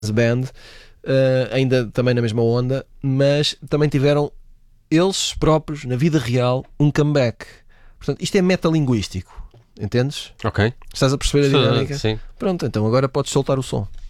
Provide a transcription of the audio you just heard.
Band, ainda também na mesma onda, mas também tiveram eles próprios, na vida real, um comeback. Portanto, isto é metalinguístico, entendes? Ok. Estás a perceber a dinâmica? Sim. Pronto, então agora podes soltar o som.